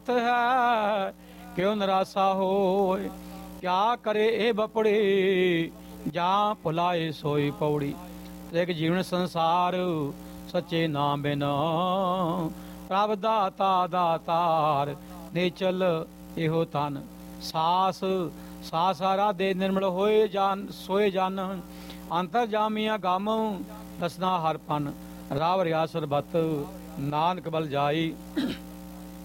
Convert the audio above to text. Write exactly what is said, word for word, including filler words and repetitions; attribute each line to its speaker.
Speaker 1: है क्यों निराशा होए, क्या करे ए बपड़े जा भुलाए सोई पौड़ी। एक जीवन संसार सच्चे नाम बिन प्रभ दाता दातार निचल एहो तन। सास सासारा दे निर्मल होए जान सोए जन अंतर जामिया गम दसना हर पन। राव रिया सरबत नानक बल जाई